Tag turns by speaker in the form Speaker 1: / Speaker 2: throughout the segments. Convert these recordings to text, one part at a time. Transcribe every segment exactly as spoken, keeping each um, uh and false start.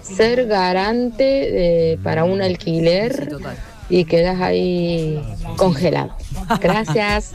Speaker 1: ser garante de, para un alquiler.
Speaker 2: Sí, total.
Speaker 1: Y quedas ahí congelado. Gracias.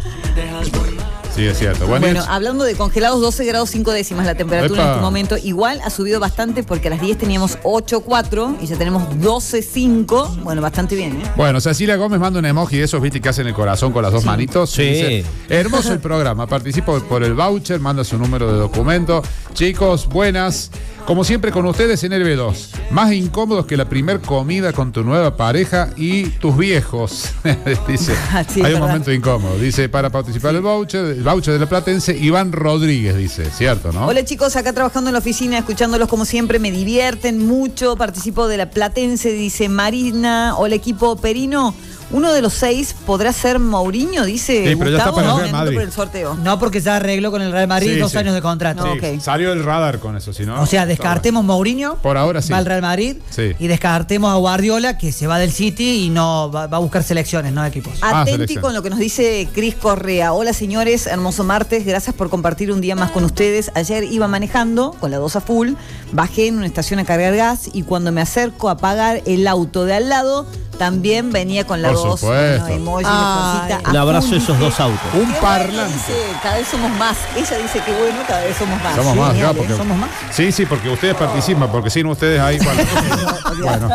Speaker 3: Sí, es cierto. Buen
Speaker 2: Bueno,
Speaker 3: día.
Speaker 2: hablando de congelados, doce grados cinco décimas la temperatura
Speaker 3: Epa.
Speaker 2: en este momento. Igual ha subido bastante porque a las diez teníamos ocho cuatro y ya tenemos doce cinco. Bueno, bastante bien, ¿eh?
Speaker 3: Bueno, Cecilia Gómez manda un emoji de esos, viste, que hacen el corazón con las dos manitos.
Speaker 4: Sí.
Speaker 3: Dice, hermoso el programa. Participo por el voucher, manda su número de documento. Chicos, buenas. Como siempre con ustedes en L B dos. Más incómodos que la primer comida con tu nueva pareja y tus viejos. Dice,
Speaker 2: Sí,
Speaker 3: hay un
Speaker 2: verdad.
Speaker 3: momento incómodo. Dice, para participar el voucher, el voucher de la Platense, Iván Rodríguez, dice. Cierto, ¿no?
Speaker 2: Hola chicos, acá trabajando en la oficina, escuchándolos como siempre, me divierten mucho. Participo de la Platense, dice Marina. Hola equipo Perino. Uno de los seis podrá ser Mourinho, dice
Speaker 3: Sí, pero ya está
Speaker 2: Gustavo,
Speaker 3: para el
Speaker 2: ¿no?
Speaker 3: Real Madrid.
Speaker 2: Por el sorteo.
Speaker 5: No, porque ya arregló con el Real Madrid
Speaker 3: Sí,
Speaker 5: dos
Speaker 3: sí.
Speaker 5: años de contrato.
Speaker 2: No,
Speaker 3: Sí,
Speaker 2: ok.
Speaker 3: salió del radar con eso, si no.
Speaker 5: O sea, descartemos Mourinho.
Speaker 3: Por ahora sí.
Speaker 5: Va al Real Madrid.
Speaker 3: Sí.
Speaker 5: Y descartemos a Guardiola, que se va del City y no va, va a buscar selecciones, no equipos.
Speaker 3: Ah,
Speaker 2: Atenti
Speaker 3: selección.
Speaker 2: con lo que nos dice Cris Correa. Hola señores, hermoso martes, gracias por compartir un día más con ustedes. Ayer iba manejando con la dos a full, bajé en una estación a cargar gas y cuando me acerco a pagar el auto de al lado, también venía con la
Speaker 3: Por
Speaker 2: dos.
Speaker 3: supuesto.
Speaker 2: Bueno, emoji,
Speaker 1: Ay.
Speaker 2: cosita,
Speaker 4: Un
Speaker 2: a
Speaker 4: abrazo
Speaker 2: full,
Speaker 4: a esos
Speaker 2: dice.
Speaker 4: dos autos.
Speaker 3: Un
Speaker 2: Qué
Speaker 3: parlante.
Speaker 2: bueno, dice, cada vez somos más. Ella dice que bueno, cada vez somos más.
Speaker 3: Somos más,
Speaker 2: Genial,
Speaker 3: ya, porque,
Speaker 2: ¿eh? Somos más.
Speaker 3: Sí, sí, porque ustedes participan, porque sin ustedes ahí. Bueno, bueno,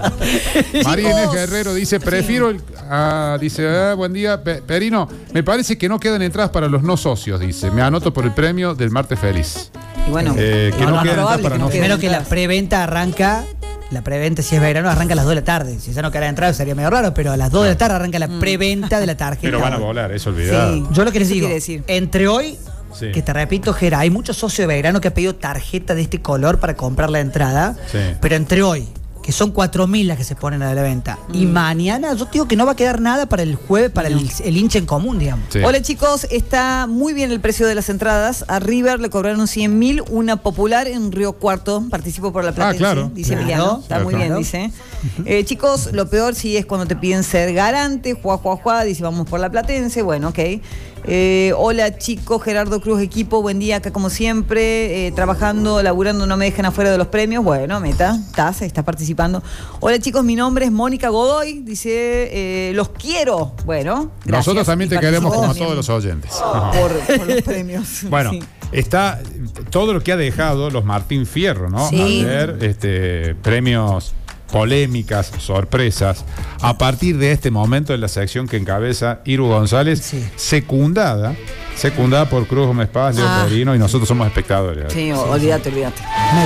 Speaker 3: sí. María Inés Guerrero dice, prefiero el. Ah, dice, ah, buen día, Pe- Perino. Me parece que no quedan entradas para los no socios, dice. Me anoto por el premio del martes feliz.
Speaker 2: Y bueno,
Speaker 3: Eh, que
Speaker 2: no,
Speaker 3: no
Speaker 2: no,
Speaker 3: queden
Speaker 2: probable
Speaker 3: entradas para
Speaker 2: que no
Speaker 3: no
Speaker 2: queden
Speaker 5: Primero que la
Speaker 2: entradas.
Speaker 5: preventa arranca, la preventa si es verano arranca a las dos de la tarde. Si ya no queda entrada sería medio raro, pero a las dos de la tarde arranca la preventa de la tarjeta.
Speaker 3: Pero van a volar, eso olvidado.
Speaker 2: Sí.
Speaker 5: Yo lo que les
Speaker 2: Eso
Speaker 5: digo,
Speaker 2: quiere decir.
Speaker 5: entre hoy,
Speaker 3: Sí.
Speaker 5: que te repito, Gera, hay muchos socios de verano que han pedido tarjeta de este color para comprar la entrada,
Speaker 3: Sí.
Speaker 5: pero entre hoy, que son cuatro mil las que se ponen a la venta, y
Speaker 2: Mm.
Speaker 5: mañana yo te digo que no va a quedar nada para el jueves, para el, el hincha en común, digamos.
Speaker 3: Sí.
Speaker 2: Hola chicos, está muy bien el precio de las entradas. A River le cobraron cien mil, una popular en Río Cuarto. Participo por la Platense,
Speaker 3: claro.
Speaker 2: dice
Speaker 5: Claro,
Speaker 2: Emiliano. Está muy bien,
Speaker 3: claro.
Speaker 2: dice. Eh, chicos, lo peor sí es cuando te piden ser garante. Juá, juá, juá, dice vamos por la Platense. Bueno, ok. Eh, hola chicos, Gerardo Cruz, equipo, buen día acá como siempre. Eh, trabajando, laburando, no me dejen afuera de los premios. Bueno, meta, estás, estás participando. Hola chicos, mi nombre es Mónica Godoy. Dice, eh, los quiero. Bueno, gracias.
Speaker 3: Nosotros también
Speaker 2: Y
Speaker 3: te queremos como a
Speaker 2: participo
Speaker 3: todos los oyentes.
Speaker 2: por, por los premios.
Speaker 3: Bueno,
Speaker 2: Sí.
Speaker 3: está todo lo que ha dejado los Martín Fierro, ¿no?
Speaker 2: Sí.
Speaker 3: A ver, este, premios, polémicas, sorpresas. A partir de este momento en la sección que encabeza Iru González,
Speaker 5: Sí.
Speaker 3: secundada, secundada por Cruz Gómez Paz, Leo
Speaker 2: Ah.
Speaker 3: Perino, y nosotros somos espectadores.
Speaker 2: Sí, o- olvídate, olvídate.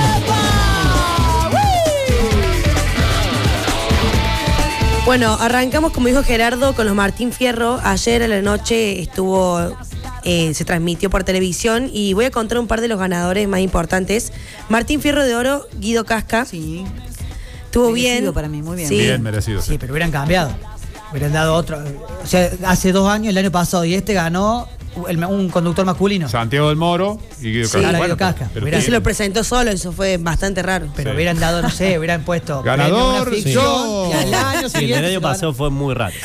Speaker 6: Bueno, arrancamos, como dijo Gerardo, con los Martín Fierro. Ayer a la noche estuvo, eh, se transmitió por televisión y voy a contar un par de los ganadores más importantes. Martín Fierro de Oro, Guido Casca.
Speaker 2: Sí.
Speaker 6: Estuvo
Speaker 2: Merecido
Speaker 6: bien.
Speaker 2: para mí, muy bien.
Speaker 6: Sí.
Speaker 3: Bien merecido.
Speaker 5: Sí, pero hubieran cambiado. Hubieran dado otro. O sea, hace dos años, el año pasado, y este ganó el- un conductor masculino.
Speaker 3: Santiago del Moro y Guido
Speaker 6: Sí.
Speaker 3: Casca.
Speaker 5: Ahora Guido Casca.
Speaker 3: pero
Speaker 5: Mira,
Speaker 6: Y se lo presentó solo, eso fue bastante raro.
Speaker 5: Pero
Speaker 3: Sí.
Speaker 5: hubieran dado, no sé, hubieran puesto.
Speaker 3: Ganador,
Speaker 5: premio a una ficción,
Speaker 3: yo.
Speaker 5: y al año
Speaker 4: Sí, el
Speaker 5: siguiente
Speaker 4: del
Speaker 5: se
Speaker 4: año
Speaker 5: lo van a-
Speaker 4: pasado fue muy raro.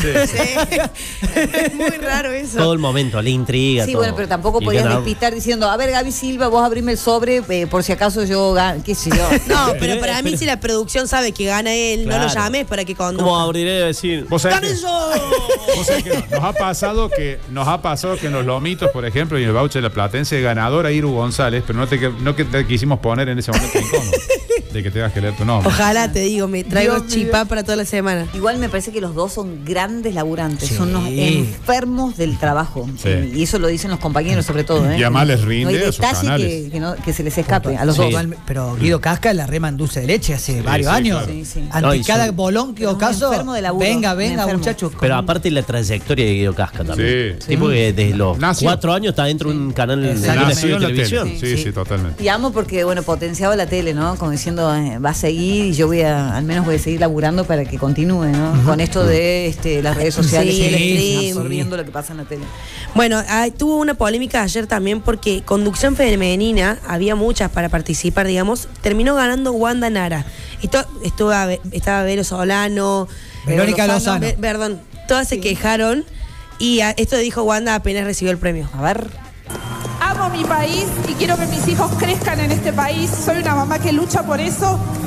Speaker 6: Es muy raro eso.
Speaker 4: Todo el momento, la intriga.
Speaker 2: Sí,
Speaker 4: todo.
Speaker 2: bueno, pero tampoco
Speaker 4: Y el
Speaker 2: podías
Speaker 4: ganador-
Speaker 2: despistar diciendo, a ver, Gaby Silva, vos abrime el sobre, eh, por si acaso yo gano, qué sé yo.
Speaker 6: No, pero para mí si la producción sabe que gana él, no lo
Speaker 4: Claro.
Speaker 6: llames para que conduzca.
Speaker 4: ¿Cómo abriré a decir?
Speaker 3: ¿Vos sabés
Speaker 6: ¡Gane
Speaker 3: que-
Speaker 6: yo!
Speaker 3: vos sabés que nos ha pasado que nos ha pasado que en los lomitos, por ejemplo, y en el voucher de la Platense, ganadora Iru González, pero no te, no que te quisimos poner en ese momento incómodo de que tengas que leer tu nombre.
Speaker 6: Ojalá, te digo, me traigo
Speaker 2: Dios mío.
Speaker 6: chipá para toda la semana.
Speaker 2: Igual me parece que los dos son grandes laburantes,
Speaker 5: Sí.
Speaker 2: son unos enfermos del trabajo.
Speaker 3: Sí.
Speaker 2: Eh, Y eso lo dicen los compañeros sobre todo. ¿eh?
Speaker 3: Y además les rinde
Speaker 2: No hay
Speaker 3: a sus
Speaker 2: detalle
Speaker 3: canales.
Speaker 2: que, que no- que se les escape a los
Speaker 4: Sí.
Speaker 2: dos.
Speaker 5: Total- Pero Guido Casca la rema en dulce de leche hace varios
Speaker 3: sí,
Speaker 5: años.
Speaker 3: claro.
Speaker 2: Sí, sí.
Speaker 5: Ante
Speaker 4: No, y
Speaker 5: cada
Speaker 4: son-
Speaker 5: bolón que
Speaker 2: Pero un
Speaker 5: ocaso,
Speaker 2: enfermo de laburo,
Speaker 5: venga,
Speaker 2: un
Speaker 5: venga,
Speaker 2: enfermo.
Speaker 5: muchachos.
Speaker 4: Pero
Speaker 5: con-
Speaker 4: aparte la trayectoria de Guido Casca también.
Speaker 3: Sí.
Speaker 4: Tipo que desde los
Speaker 3: Nació.
Speaker 4: cuatro años está dentro de un canal de
Speaker 5: Exacto.
Speaker 4: una
Speaker 3: Nació
Speaker 4: serie
Speaker 3: en
Speaker 4: de
Speaker 3: la tele.
Speaker 4: televisión.
Speaker 3: Sí, sí,
Speaker 2: Sí.
Speaker 3: totalmente.
Speaker 2: Y amo porque, bueno, potenciaba la tele, ¿no? Como diciendo, eh, va a seguir y yo voy a, al menos voy a seguir laburando para que continúe, ¿no? Con esto de este, las redes sociales,
Speaker 6: Sí,
Speaker 2: el
Speaker 6: el
Speaker 2: stream,
Speaker 6: stream.
Speaker 2: absorbiendo lo que pasa en la tele.
Speaker 6: Bueno, ah, tuvo una polémica ayer también porque conducción femenina, había muchas para participar, digamos, terminó ganando Wanda Nara. Esto, estuvo, estaba Vero Solano,
Speaker 5: Verónica
Speaker 6: Vero
Speaker 5: Lozano.
Speaker 6: Ve- perdón, todas se quejaron y ah, esto dijo Wanda apenas recibió el premio.
Speaker 2: A ver.
Speaker 7: Amo mi país y quiero que mis hijos crezcan en este país. Soy una mamá que lucha por eso.